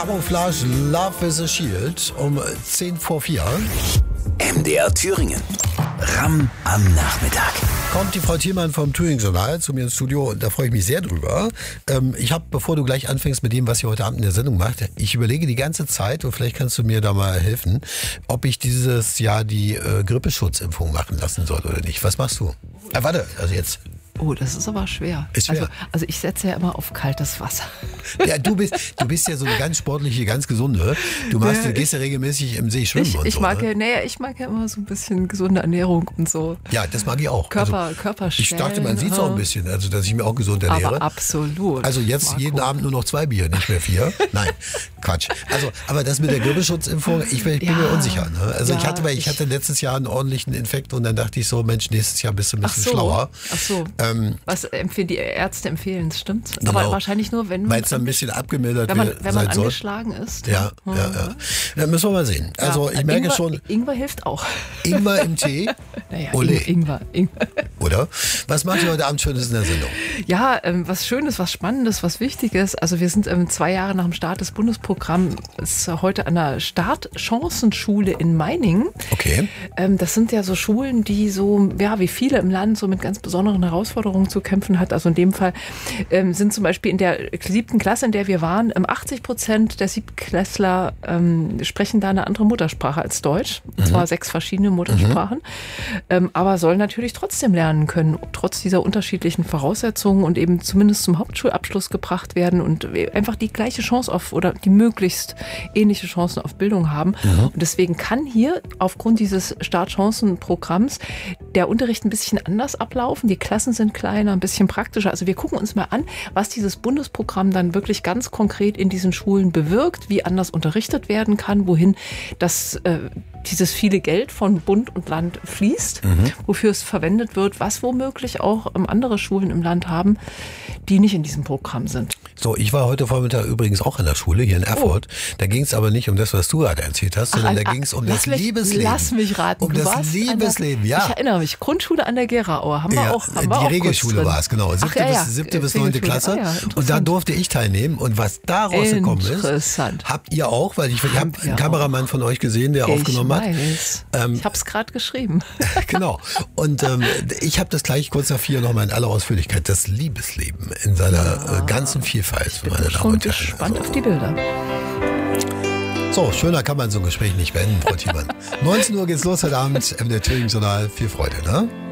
Camouflage Love is a Shield um 10 vor 4. MDR Thüringen. Ram am Nachmittag. Kommt die Frau Thielmann vom Thüringen-Journal zu mir ins Studio und da freue ich mich sehr drüber. Ich habe, bevor du gleich anfängst mit dem, was ihr heute Abend in der Sendung macht, ich überlege die ganze Zeit, und vielleicht kannst du mir da mal helfen, ob ich dieses Jahr die Grippeschutzimpfung machen lassen soll oder nicht. Was machst du? Warte, also jetzt. Oh, das ist aber schwer. Ist schwer. Also ich setze ja immer auf kaltes Wasser. Ja, du bist ja so eine ganz sportliche, ganz gesunde. Du gehst ja regelmäßig im See schwimmen ich so. mag ja immer so ein bisschen gesunde Ernährung und so. Ja, das mag ich auch. Körperstellen. Ich dachte, man sieht es auch ein bisschen, also dass ich mir auch gesund ernähre. Aber absolut. Also jetzt jeden Abend nur noch 2 Bier, nicht mehr 4. Nein, Quatsch. Also, aber das mit der Grippeschutzimpfung, ich bin mir unsicher. Ne? Also ich hatte letztes Jahr einen ordentlichen Infekt und dann dachte ich so, Mensch, nächstes Jahr bist du ein bisschen schlauer. Ach so. Was die Ärzte empfehlen, stimmt. Genau. Aber wahrscheinlich nur, wenn man... Weil es dann ein bisschen abgemildert wenn man sein soll. angeschlagen ist. Ja. Dann müssen wir mal sehen. Also ich merke schon... Ingwer hilft auch. Ingwer im Tee? Naja, Ole. Ingwer. Oder? Was macht ihr heute Abend Schönes in der Sendung? Ja, was Schönes, was Spannendes, was Wichtiges. Also wir sind 2 Jahre nach dem Start des Bundesprogramms heute an der Startchancenschule in Meiningen. Okay. Das sind ja so Schulen, die so, ja, wie viele im Land so mit ganz besonderen Herausforderungen zu kämpfen hat. Also in dem Fall sind zum Beispiel in der 7. Klasse, in der wir waren, 80% der 7-Klässler sprechen da eine andere Muttersprache als Deutsch. Und zwar 6 verschiedene Muttersprachen. Aber sollen natürlich trotzdem lernen können, trotz dieser unterschiedlichen Voraussetzungen und eben zumindest zum Hauptschulabschluss gebracht werden und einfach die gleiche Chance auf oder die möglichst ähnliche Chancen auf Bildung haben. Und deswegen kann hier aufgrund dieses Startchancenprogramms der Unterricht ein bisschen anders ablaufen. Die Klassen sind kleiner, ein bisschen praktischer. Also wir gucken uns mal an, was dieses Bundesprogramm dann wirklich ganz konkret in diesen Schulen bewirkt, wie anders unterrichtet werden kann, wohin dieses viele Geld von Bund und Land fließt, wofür es verwendet wird, was womöglich auch andere Schulen im Land haben, die nicht in diesem Programm sind. So, ich war heute Vormittag übrigens auch in der Schule hier in Erfurt. Da ging es aber nicht um das, was du gerade erzählt hast, sondern da ging es um das Liebesleben. Lass mich raten. Um das Liebesleben, ja. Ich erinnere mich, Grundschule an der Geraue haben wir auch. Die Regelschule war es, genau. 7. bis 9. Klasse. Und da durfte ich teilnehmen. Und was da rausgekommen ist, habt ihr auch, weil ich habe einen Kameramann von euch gesehen, der aufgenommen hat. Ich habe es gerade geschrieben. Genau. Und ich habe das gleich kurz nach 4 nochmal in aller Ausführlichkeit, das Liebesleben in seiner ganzen Vielfalt. Ich bin schon gespannt auf die Bilder. So, schöner kann man so ein Gespräch nicht beenden, Frau Thielmann. 19 Uhr geht's los heute Abend im Thüringen-Journal. Viel Freude, ne?